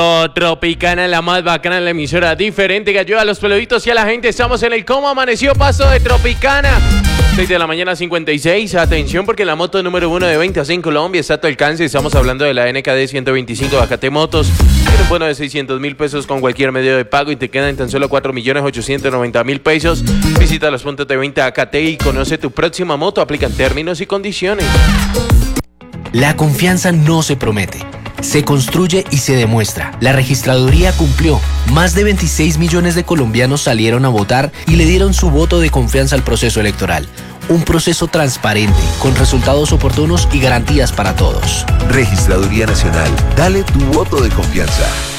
Tropicana, la más bacana, la emisora diferente que ayuda a los peluditos y a la gente. Estamos en el Cómo Amaneció Paso de Tropicana. 6 de la mañana 56. Atención porque la moto número 1 de ventas en Colombia está a tu alcance. Estamos hablando de la NKD 125 de Acate Motos. Tiene un bono de 600.000 pesos con cualquier medio de pago y te quedan tan solo 4.890.000 pesos. Visita los puntos de venta Acate y conoce tu próxima moto. Aplican términos y condiciones. La confianza no se promete, se construye y se demuestra. La registraduría cumplió. Más de 26 millones de colombianos salieron a votar y le dieron su voto de confianza al proceso electoral. Un proceso transparente, con resultados oportunos y garantías para todos. Registraduría Nacional. Dale tu voto de confianza.